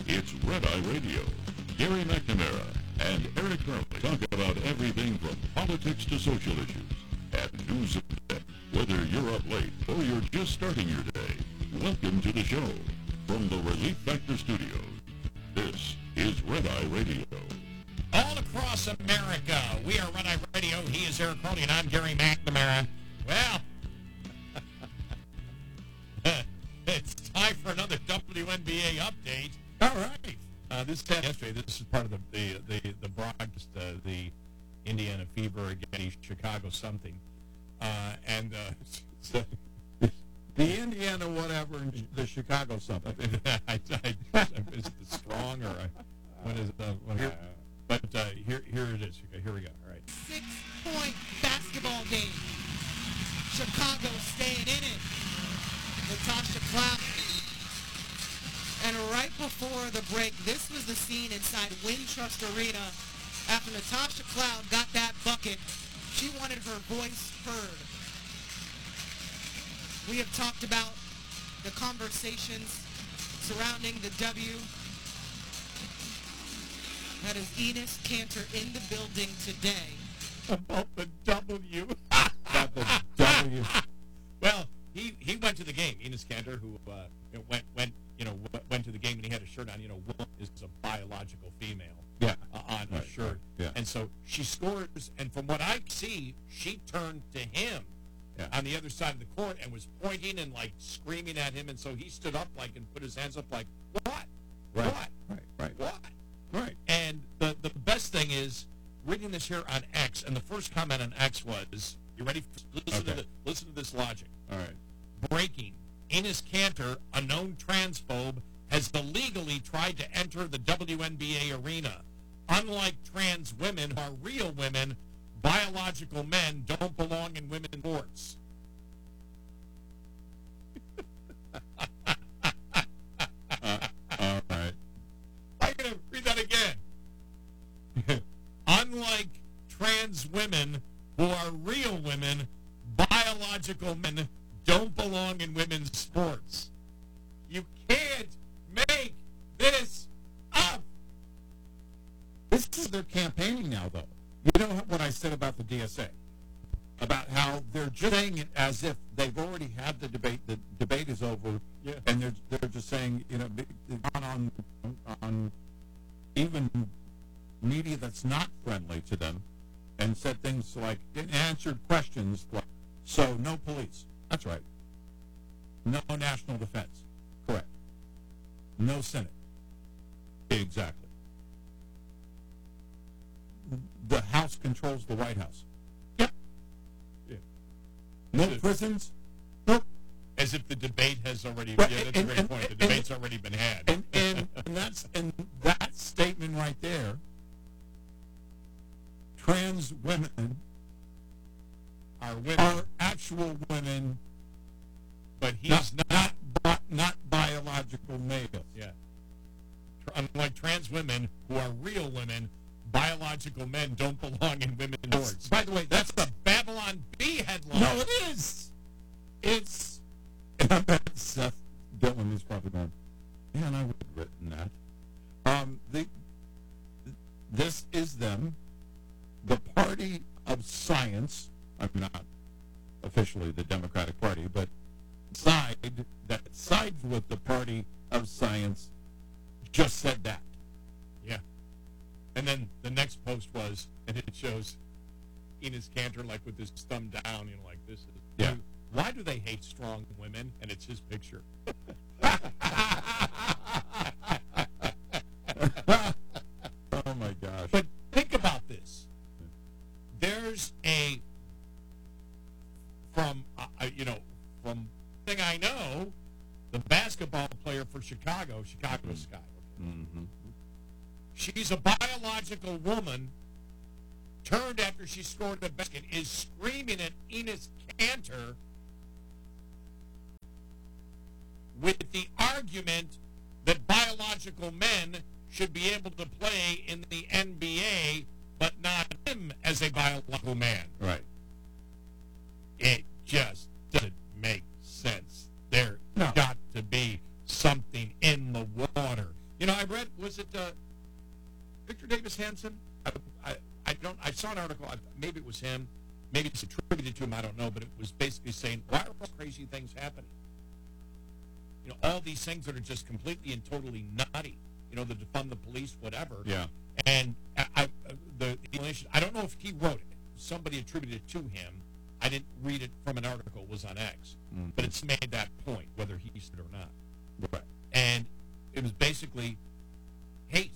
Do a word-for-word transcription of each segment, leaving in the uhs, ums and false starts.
It's Red Eye Radio. Gary McNamara and Eric Curley talk about everything from politics to social issues and news of the day. Whether you're up late or you're just starting your day, welcome to the show. From the Relief Factor Studios, this is Red Eye Radio. All across America, we are Red Eye Radio. He is Eric Curley, and I'm Gary McNamara. Well, it's time for another W N B A update. All right. Uh, this is yesterday. This is part of the the the, the broadcast, uh, the Indiana Fever against Chicago something, uh, and uh, so, the Indiana whatever and the Chicago something. I, I, is it strong or I, what is uh, what, here, but uh, here here it is. Okay, here we go. All right. Six-point basketball game. Chicago staying in it. Natasha Cloud. And right before the break, this was the scene inside Wintrust Arena after Natasha Cloud got that bucket. She wanted her voice heard. We have talked about the conversations surrounding the W. That is Enes Kanter in the building today. About the W. About the W. Well, he, he went to the game. Enes Kanter, who uh, you know, went went you know went to the game and he had a shirt on. You know, woman is a biological female. Yeah. Uh, on right, a shirt. Right, yeah. And so she scores. And from what I see, she turned to him yeah. on the other side of the court and was pointing and like screaming at him. And so he stood up like and put his hands up like, what? Right. What? Right. Right. What? Right. And the the best thing is reading this here on X, and the first comment on X was, you ready? For, listen, okay. to the, listen to this logic. All right. Breaking. Enes Kanter, a known transphobe, has illegally tried to enter the W N B A arena. Unlike trans women who are real women, biological men don't belong in women's sports. uh, all right. I'm going to read that again. Unlike trans women who are real women, biological men don't belong in women's sports. You can't make this up. This is their campaigning now, though. You know what I said about the D S A? About how they're just saying it as if they've already had the debate. The debate is over, yeah. and they're they're just saying, you know, on on on even media that's not friendly to them, and said things like answered questions like, so no police. That's right. No national defense. Correct. No Senate. Exactly. The House controls the White House. Yep. Yeah. No As if, prisons. Nope. As if the debate has already. Right, Yeah, that's and, a great and, point. The and, debate's already been had. And and, and that's and that statement right there. Trans women Are women, are actual women, but he's not not. not not, not biological males. Yeah. Unlike trans women who are real women, biological men don't belong in women's sports. By the way, That's the Babylon B headline. no, it is. It's. And I bet Seth Dillon is probably going, man, I would have written that. Um, the, this is them, the party of science. I'm not officially the Democratic Party, but side that sides with the party of science just said that. Yeah. And then the next post was, and it shows Enes Kanter like with his thumb down, you know, like this is. Yeah. Why do they hate strong women? And it's his picture. Oh my gosh. But think about this. There's a, from, uh, you know, from thing I know, the basketball player for Chicago, Chicago Sky. Mm-hmm. She's a biological woman, turned after she scored the basket, is screaming at Enes Kanter with the argument that biological men should be able to play in the N B A, but not him as a biological man. Right. It just doesn't make sense. There No. got to be something in the water. You know, I read was it uh, Victor Davis Hanson? I, I, I don't. I saw an article. I, maybe it was him. Maybe it's attributed to him. I don't know. But it was basically saying, why are all crazy things happening? You know, all these things that are just completely and totally nutty. You know, the defund the police, whatever. Yeah. And I, I the explanation. I don't know if he wrote it. Somebody attributed it to him. I didn't read it from an article. It was on X. Mm-hmm. But it's made that point, whether he said it or not. Right. And it was basically hate.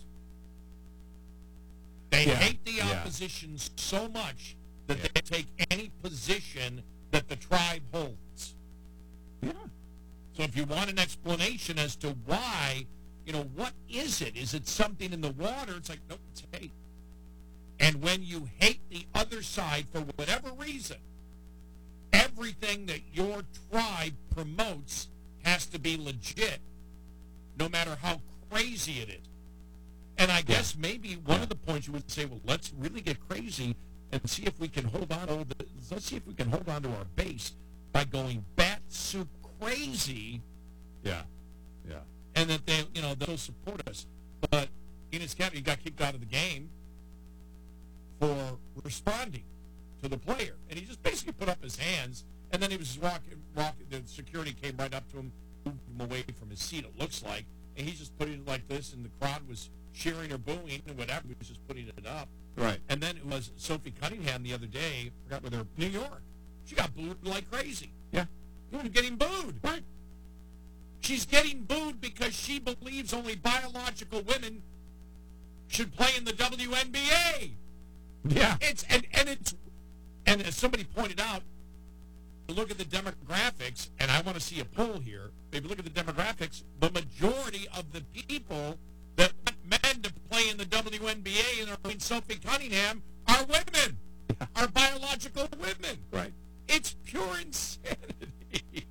They Yeah. hate the Yeah. opposition so much that Yeah. they take any position that the tribe holds. Yeah. So if you want an explanation as to why, you know, what is it? Is it something in the water? It's like, nope, it's hate. And when you hate the other side for whatever reason, everything that your tribe promotes has to be legit, no matter how crazy it is. And I guess maybe one Yeah. of the points you would say, well, let's really get crazy and see if we can hold on to the, let's see if we can hold on to our base by going bat soup crazy, Yeah. Yeah. and that they, you know, they'll support us. But Enos County got kicked out of the game for responding to the player, and he just basically put up his hands, and then he was just walking. walking the security came right up to him, moved him away from his seat. It looks like, and he just put it like this, and the crowd was cheering or booing and whatever. He was just putting it up. Right. And then it was Sophie Cunningham the other day. I forgot whether New York. She got booed like crazy. Yeah. She was getting booed. Right. She's getting booed because she believes only biological women should play in the W N B A. Yeah. It's and, and it's and as somebody pointed out, look at the demographics, and I want to see a poll here. Maybe look at the demographics. The majority of the people that want men to play in the W N B A and are in Sophie Cunningham are women, Yeah. are biological women. Right. It's pure insanity.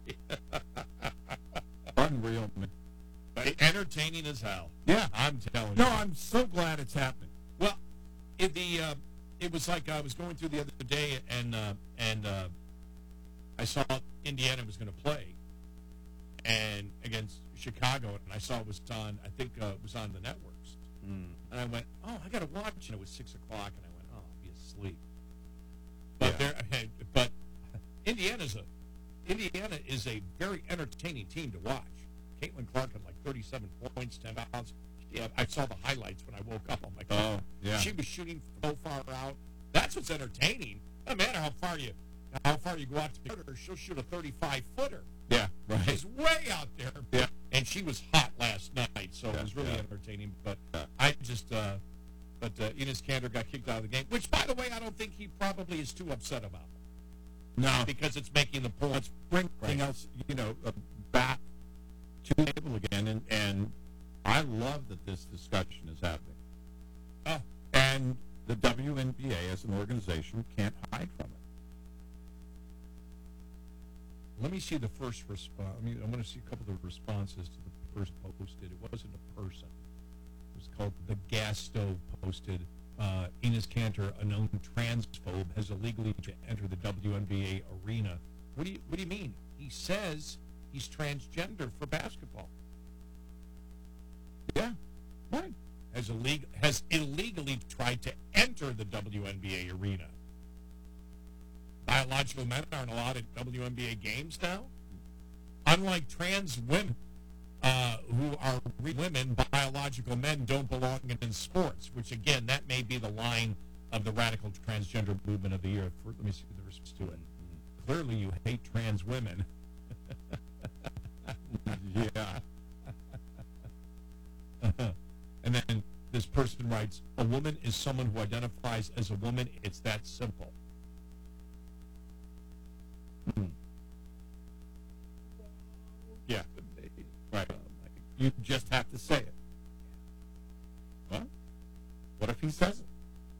Unreal. man. Entertaining as hell. Yeah. I'm telling No, you. I'm so glad it's happening. Well, it, the uh, it was like I was going through the other day, and uh, and uh, I saw Indiana was going to play, and against Chicago, and I saw it was on. I think uh, it was on the networks, Mm. and I went, "Oh, I got to watch." And it was six o'clock, and I went, "Oh, I'll be asleep." But Yeah. there, but Indiana's a Indiana is a very entertaining team to watch. Caitlin Clark had like thirty-seven points, ten fouls. Yeah, I saw the highlights when I woke up. I'm like, Oh, yeah. she was shooting so far out. That's what's entertaining. No matter how far you how far you go out to her, she'll shoot a thirty-five footer. Yeah. Right. She's way out there. Yeah. And she was hot last night, so Yeah, it was really yeah. entertaining. But Yeah. I just, uh, but uh, Enos Kanter got kicked out of the game, which, by the way, I don't think he probably is too upset about No. because it's making the point. Let's bring Right. everything else, you know, uh, back to the table again, and, and I love that this discussion is happening. Oh, And the W N B A as an organization can't hide from it. let me see the first response. I mean, I want to see a couple of responses to the first posted. It wasn't a person. It was called The Gas Stove posted. Uh, Enos Kanter, a known transphobe, has illegally to enter the W N B A arena. What do you What do you mean? He says he's transgender for basketball. Yeah. Right. Has illegal has illegally tried to enter the W N B A arena. Biological men aren't allowed at W N B A games now. Unlike trans women, uh, who are re- women, biological men don't belong in, in sports. Which again, that may be the line of the radical transgender movement of the year. For, let me see the response to it. Clearly, you hate trans women. Yeah. And then this person writes, a woman is someone who identifies as a woman. It's that simple. Hmm. Yeah. Right. You just have to say it. Well, what if he says it?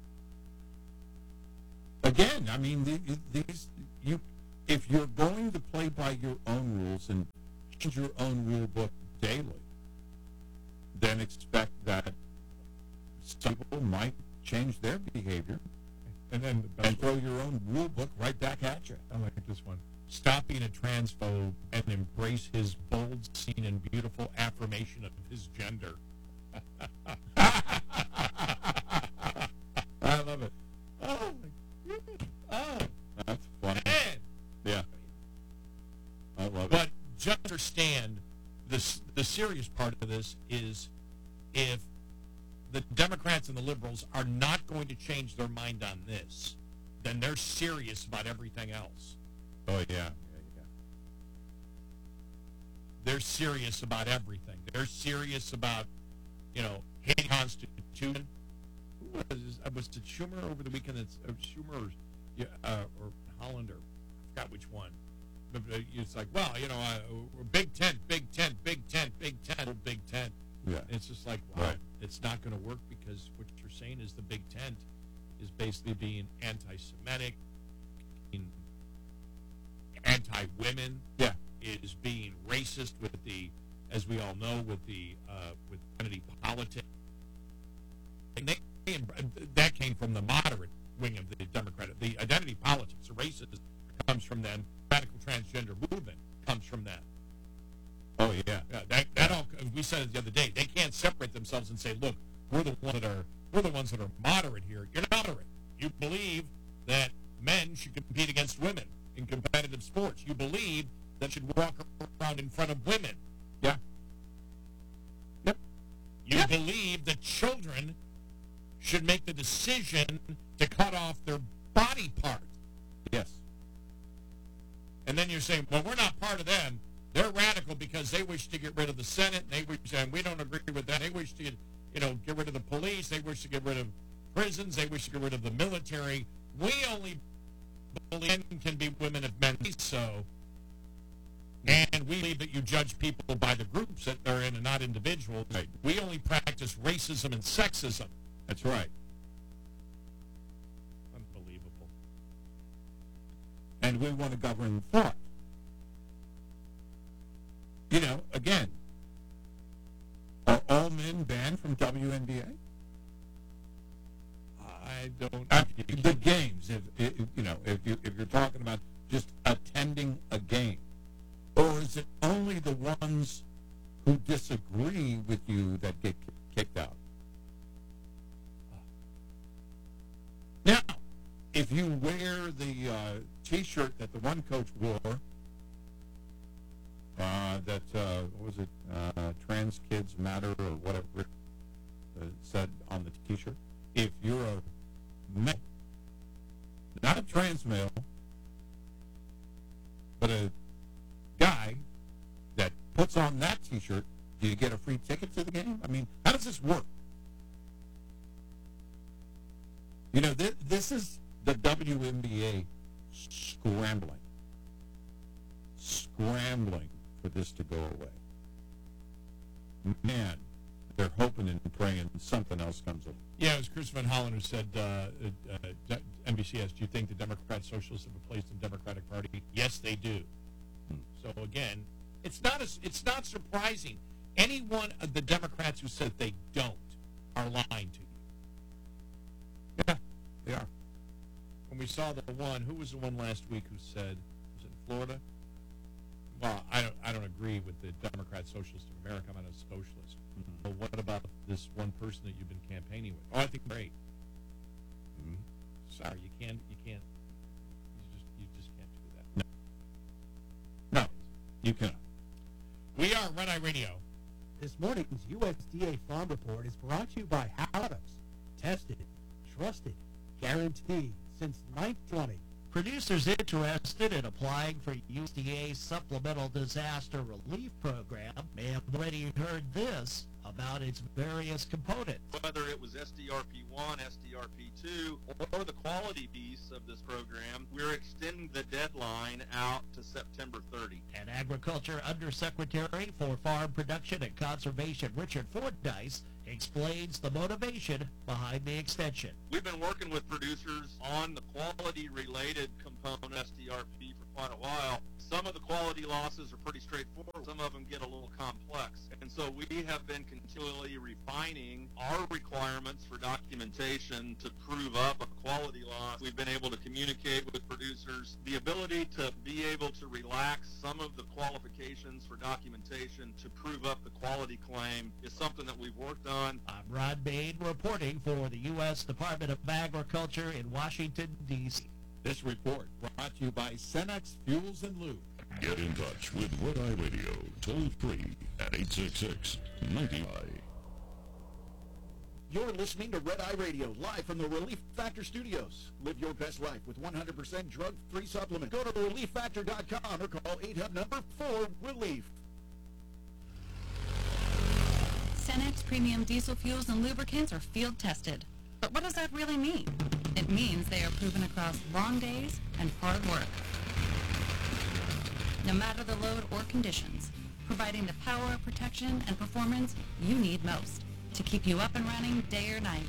Again, I mean, the- the- these you, if you're going to play by your own rules and change your own rule book daily, then expect that some people might change their behavior And then the best and throw your own rule book right back at you. I like this one. Stop being a transphobe and embrace his bold, seen, and beautiful affirmation of his gender. I love it. Oh, my goodness. Oh, that's funny. Man. Yeah. I love it. But just understand, this, the serious part of this is if the Democrats and the liberals are not going to change their mind on this, then they're serious about everything else. Oh, yeah. Yeah, yeah. They're serious about everything. They're serious about, you know, hating the Constitution. Who was, uh, was it Schumer over the weekend? That's uh, Schumer or, yeah, uh, or Hollander. I forgot which one. But, uh, it's like, well, you know, uh, Big Tent, Big Tent, Big Tent, Big Tent, oh, Big Tent. Yeah. It's just like, wow, Right. it's not going to work because what you're saying is the Big Tent is basically being anti-Semitic, being anti-women, Yeah. is being racist with the, as we all know, with the uh, with identity politics. And they, that came from the moderate wing of the Democratic. The identity politics, the racist, comes from them. Radical transgender movement comes from that. Oh, yeah. Yeah, that that all. We said it the other day. They can't separate themselves and say, "Look, we're the ones that are we're the ones that are moderate here. You're not moderate. You believe that men should compete against women in competitive sports. You believe that should walk around in front of women. Yeah. Yep. You Yeah. believe that children should make the decision to cut off their body part. Yes. And then you're saying, well, we're not part of them. They're radical because they wish to get rid of the Senate. And they wish, and we don't agree with that. They wish to, you know, get rid of the police. They wish to get rid of prisons. They wish to get rid of the military. We only believe men can be women if men be so. And we believe that you judge people by the groups that they're in and not individuals. Right. We only practice racism and sexism. That's right. Unbelievable. And we want to govern thought. You know, again, are all men banned from W N B A? I don't. Uh, the games, if, if you know, if you if you're talking about just attending a game, or is it only the ones who disagree with you that get kicked out? Now, if you wear the uh, T-shirt that the one coach wore, uh, that uh, what was it, uh, trans kids matter or whatever it uh, said on the T-shirt, if you're a male, not a trans male, but a guy that puts on that T-shirt, do you get a free ticket to the game? I mean, how does this work? You know, this, this is the W N B A scrambling, scrambling for this to go away. Man, they're hoping and praying something else comes up. Yeah, it was Chris Van Hollen who said, uh, uh, uh, N B C asked, do you think the Democrat Socialists have a place in the Democratic Party? Yes, they do. Hmm. So again, it's not a, it's not surprising. Any one of the Democrats who said they don't are lying to you. Yeah, they are. When we saw the one, who was the one last week who said, was it in Florida? Well, I don't, I don't agree with the Democrat Socialists of America. I'm not a socialist. Mm-hmm. But what about this one person that you've been campaigning with? Oh, I think great. Mm-hmm. Sorry, you can't, you can't, you just, you just can't do that. No, you cannot. We are Red Eye Radio. This morning's U S D A Farm Report is brought to you by Howard's. Tested, trusted, guaranteed since nineteen twenty. Producers interested in applying for U S D A's Supplemental Disaster Relief Program may have already heard this about its various components. Whether it was S D R P one, S D R P two, or the quality piece of this program, we're extending the deadline out to September thirtieth. And Agriculture Undersecretary for Farm Production and Conservation Richard Fordyce explains the motivation behind the extension. We've been working with producers on the quality-related component S D R P for quite a while. Some of the quality losses are pretty straightforward. Some of them get a little complex. And so we have been continually refining our requirements for documentation to prove up a quality loss. We've been able to communicate with producers. The ability to be able to relax some of the qualifications for documentation to prove up the quality claim is something that we've worked on. I'm Rod Bain reporting for the U S Department of Agriculture in Washington, D C This report brought to you by Cenex Fuels and Lube. Get in touch with Red Eye Radio, toll free at eight six six, ninety I. You're listening to Red Eye Radio, live from the Relief Factor Studios. Live your best life with one hundred percent drug-free supplement. Go to relief factor dot com or call eight hundred number four relief. Cenex Premium Diesel Fuels and Lubricants are field tested. But what does that really mean? It means they are proven across long days and hard work. No matter the load or conditions, providing the power, protection, and performance you need most to keep you up and running day or night.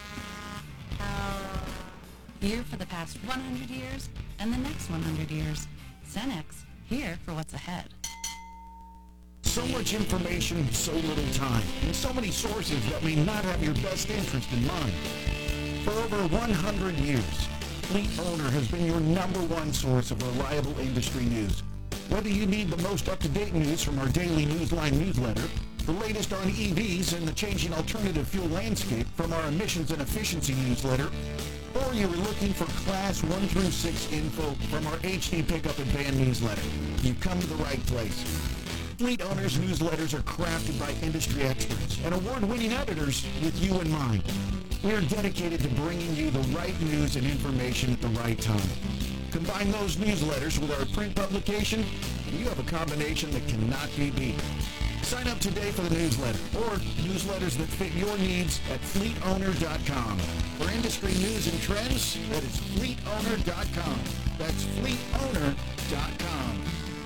Here for the past one hundred years and the next one hundred years. Cenex, here for what's ahead. So much information, so little time, and so many sources that may not have your best interest in mind. For over one hundred years, Fleet Owner has been your number one source of reliable industry news. Whether you need the most up-to-date news from our daily Newsline newsletter, the latest on E Vs and the changing alternative fuel landscape from our emissions and efficiency newsletter, or you're looking for Class one through six info from our H D Pickup and Van newsletter, you've come to the right place. Fleet Owners newsletters are crafted by industry experts and award-winning editors with you in mind. We are dedicated to bringing you the right news and information at the right time. Combine those newsletters with our print publication, and you have a combination that cannot be beat. Sign up today for the newsletter or newsletters that fit your needs at fleet owner dot com. For industry news and trends, that is fleet owner dot com. That's fleet owner dot com.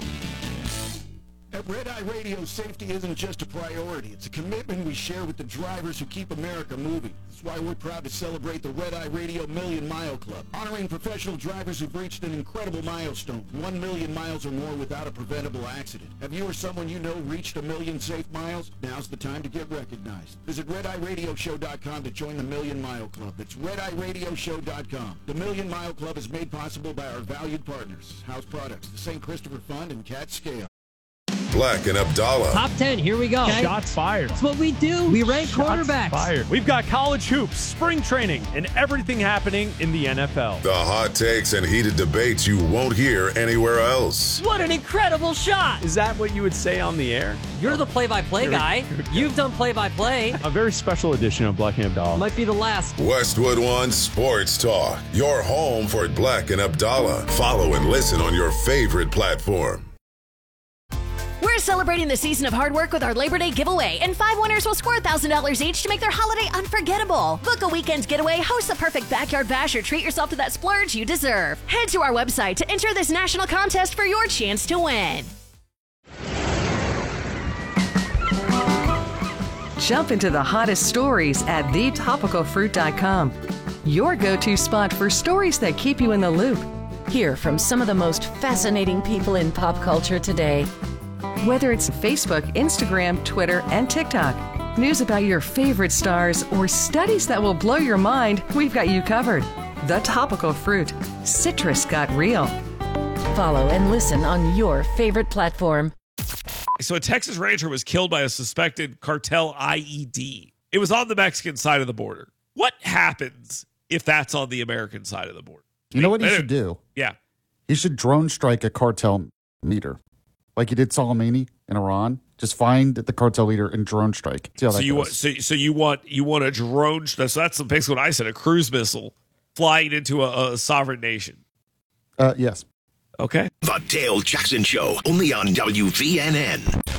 At Red Eye Radio, safety isn't just a priority. It's a commitment we share with the drivers who keep America moving. That's why we're proud to celebrate the Red Eye Radio Million Mile Club, honoring professional drivers who've reached an incredible milestone, one million miles or more without a preventable accident. Have you or someone you know reached a million safe miles? Now's the time to get recognized. Visit red eye radio show dot com to join the Million Mile Club. That's red eye radio show dot com. The Million Mile Club is made possible by our valued partners, House Products, the Saint Christopher Fund, and Cat Scale. Black and Abdallah. Top ten, here we go. Okay. Shots fired. That's what we do. We rank Shots quarterbacks. Fired. We've got college hoops, spring training, and everything happening in the N F L. The hot takes and heated debates you won't hear anywhere else. What an incredible shot. Is that what you would say on the air? You're the play-by-play guy. You've done play-by-play. A very special edition of Black and Abdallah. Might be the last. Westwood One Sports Talk. Your home for Black and Abdallah. Follow and listen on your favorite platform. We're celebrating the season of hard work with our Labor Day giveaway, and five winners will score one thousand dollars each to make their holiday unforgettable. Book a weekend getaway, host the perfect backyard bash, or treat yourself to that splurge you deserve. Head to our website to enter this national contest for your chance to win. Jump into the hottest stories at the topical fruit dot com. Your go-to spot for stories that keep you in the loop. Hear from some of the most fascinating people in pop culture today. Whether it's Facebook, Instagram, Twitter, and TikTok, news about your favorite stars, or studies that will blow your mind, we've got you covered. The Topical Fruit. Citrus got real. Follow and listen on your favorite platform. So a Texas rancher was killed by a suspected cartel I E D. It was on the Mexican side of the border. What happens if that's on the American side of the border? You know what he should do? Yeah. He should drone strike a cartel leader. Like he did Soleimani in Iran. Just find the cartel leader and drone strike. See how so that you goes. want so, so you want you want a drone so that's basically what I said, a cruise missile flying into a, a sovereign nation. Uh yes. Okay. The Dale Jackson Show, only on W V N N.